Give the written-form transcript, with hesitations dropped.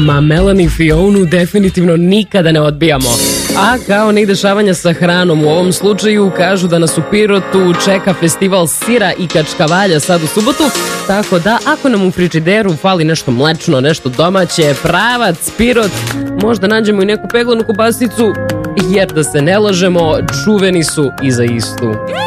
Ma Melanie Fionu definitivno nikada ne odbijamo. A kao ni dešavanja sa hranom u ovom slučaju, kažu da nas u Pirotu čeka festival sira i kačkavalja sad u subotu, tako da ako nam u frižideru fali nešto mlečno, nešto domaće, pravac, Pirot, možda nađemo i neku peglanu kobasicu, jer da se ne lažemo, čuveni su i za istu.